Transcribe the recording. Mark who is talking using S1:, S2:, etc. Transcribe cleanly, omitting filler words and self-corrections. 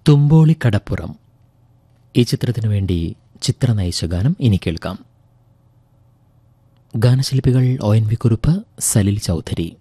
S1: തുമ്പോളിക്കടപ്പുറം ഈ ചിത്രത്തിനു വേണ്ടി ചിത്ര നയിച്ച ഗാനം ഇനി കേൾക്കാം. ഗാനശില്പികൾ ഒ.എൻ.വി. കുറുപ്പ്, സലിൽ ചൗധരി.